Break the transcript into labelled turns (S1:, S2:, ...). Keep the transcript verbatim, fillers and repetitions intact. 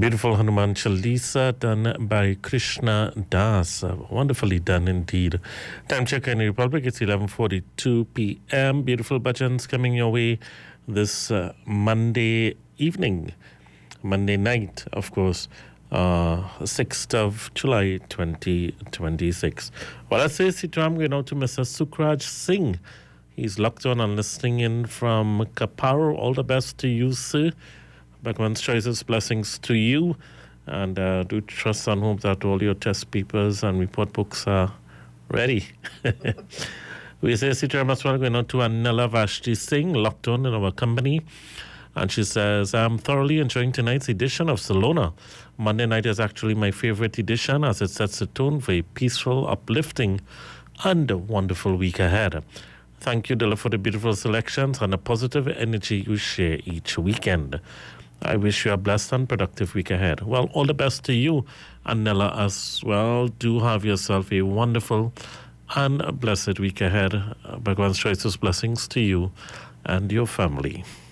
S1: Beautiful Hanuman Chalisa done by Krishna Das. Uh, wonderfully done indeed. Time check in the Republic, it's eleven forty-two p.m. Beautiful bhajans coming your way this uh, Monday evening. Monday night, of course. Uh, sixth of July, twenty twenty-six. Well, I say Sitram going out to Mister Sukraj Singh. He's locked on and listening in from Kaparo. All the best to you, sir. Bhagwan's choices, blessings to you. And uh, do trust and hope that all your test papers and report books are ready. We say Sitram as well going out to Anila Vashti Singh, locked on in our company. And she says, I'm thoroughly enjoying tonight's edition of Salona. Monday night is actually my favorite edition as it sets the tone for a peaceful, uplifting, and a wonderful week ahead. Thank you, Dilla, for the beautiful selections and the positive energy you share each weekend. I wish you a blessed and productive week ahead. Well, all the best to you, and Nella as well. Do have yourself a wonderful and a blessed week ahead. Bhagwan's choices, blessings to you and your family.